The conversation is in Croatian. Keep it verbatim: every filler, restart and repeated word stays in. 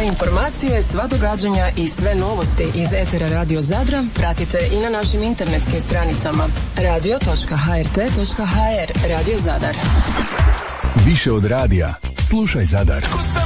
Sve informacije, sva događanja i sve novosti iz etera Radio Zadra pratite i na našim internetskim stranicama radio točka ha er te točka ha er. Radio Zadar. Više od radija, slušaj Zadar.